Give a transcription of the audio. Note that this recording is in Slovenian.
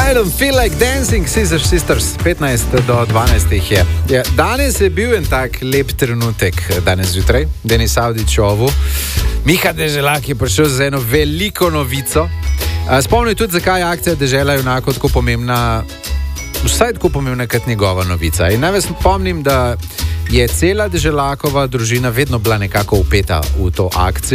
I don't feel like dancing, Scissor Sisters, 15 do 12 je. Danes je bil en tak lep trenutek, danes zjutraj, Denis Avdić ovu. Miha Deželak je prišel z eno veliko novico. Spomnil tudi, zakaj je akcija Dežela junakov tako pomembna, vsaj tako pomembna kot njegova novica. In naj vas spomnim, da je cela Deželakova družina vedno bila nekako vpeta v to akcijo.